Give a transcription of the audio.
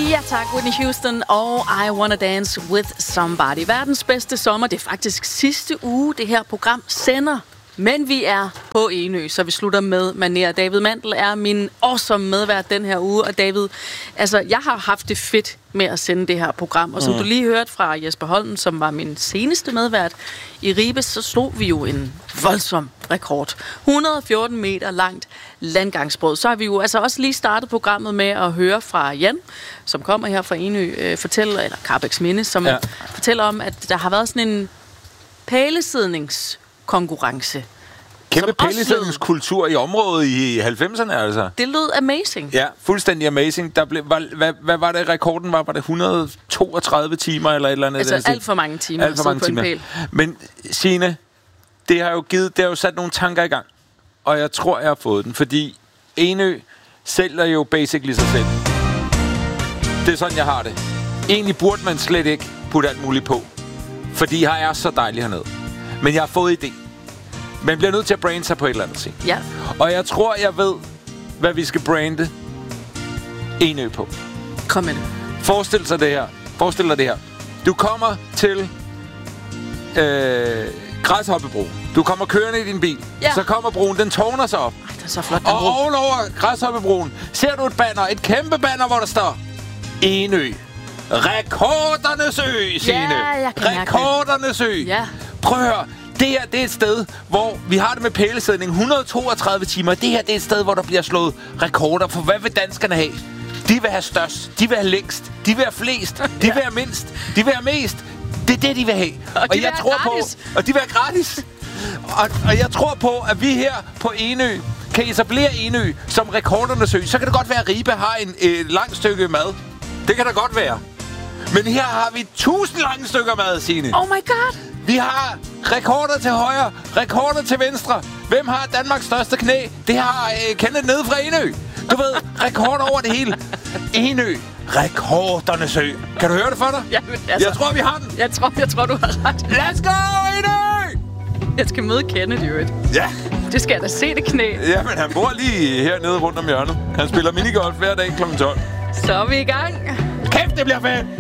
Ja tak, Whitney Houston og I Wanna Dance With Somebody. Verdens bedste sommer. Det er faktisk sidste uge, det her program sender. Men vi er på Enø, så vi slutter med manér. David Mandel er min awesome medvært den her uge. Og David, altså jeg har haft det fedt med at sende det her program. Og som du lige hørte fra Jesper Holm, som var min seneste medvært i Ribe, så slog vi jo en voldsom rekord. 114 meter langt landgangsbrød. Så har vi jo altså også lige startet programmet med at høre fra Jan, som kommer her fra Enø, eller Karrebæksminde, som fortæller om, at der har været sådan en pælesidningskonkurrence. Kæmpe pælesidningskultur i området i 90'erne, altså. Det lød amazing. Ja, fuldstændig amazing. Der blev, hvad var det, rekorden var? Var det 132 timer eller et eller andet? Altså alt for mange timer. Alt for mange timer. Men Signe, det har jo sat nogle tanker i gang. Og jeg tror, jeg har fået den. Fordi Enø sælger jo basically sig selv. Det er sådan, jeg har det. Egentlig burde man slet ikke putte alt muligt på. Fordi her er så dejligt hernede. Men jeg har fået idé. Man bliver nødt til at brande sig på et eller andet ting. Ja. Og jeg tror, jeg ved, hvad vi skal brande Enø på. Kom med det. Forestil dig det her. Du kommer til Græshoppebro. Du kommer kørende i din bil. Ja. Så kommer broen, den tårner sig op. Ej, det er så flot. Og ovenover Græshoppebroen ser du et banner. Et kæmpe banner, hvor der står Enø. Rekordernes ø, Signe. Ja, jeg kan Rekordernes ø. Ja. Prøv at høre. Det her, det er et sted, hvor vi har det med pælesidning. 132 timer. Det her, det er et sted, hvor der bliver slået rekorder. For hvad vil danskerne have? De vil have størst. De vil have længst. De vil have flest. De vil have mindst. De vil have mest. Det er det, de vil have. Og jeg tror gratis. Og de vil have gratis. Og jeg tror på, at vi her på Enø kan etablere Enø som rekordernes ø. Så kan det godt være, at Ribe har et langt stykke mad. Det kan da godt være. Men her har vi 1000 lange stykker mad, Signe. Oh my god. Vi har rekorder til højre, rekorder til venstre. Hvem har Danmarks største knæ? Det har Kenneth nede fra Enø. Du ved, rekorder over det hele. Enø. Rekordernes ø. Kan du høre det for dig? Ja, altså, jeg tror, vi har den. Jeg tror, du har ret. Let's go, Enø! Jeg skal møde Kenneth, jo. Ja. Det skal jeg da se, det knæ. Jamen, han bor lige hernede rundt om hjørnet. Han spiller minigolf hver dag kl. 12. Så er vi i gang. Kæft, det bliver fedt!